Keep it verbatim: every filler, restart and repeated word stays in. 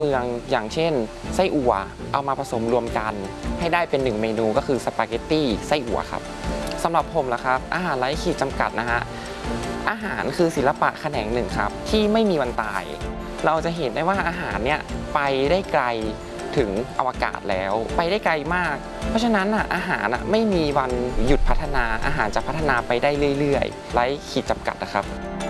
เมืองอย่างเช่นไส้อั่วเอามาผสมรวมกันให้ได้เป็นหนึ่งเมนูก็คือสปาเกตตี้ไส้อั่วครับสำหรับผมล่ะครับอาหารไร้ขีดจำกัดนะฮะอาหารคือศิลปะแขนงหนึ่งครับที่ไม่มีวันตายเราจะเห็นได้ว่าอาหารเนี่ยไปได้ไกลถึงอวกาศแล้วไปได้ไกลมากเพราะฉะนั้นอ่ะอาหารอ่ะไม่มีวันหยุดพัฒนาอาหารจะพัฒนาไปได้เรื่อยๆไร้ขีดจำกัดนะครับ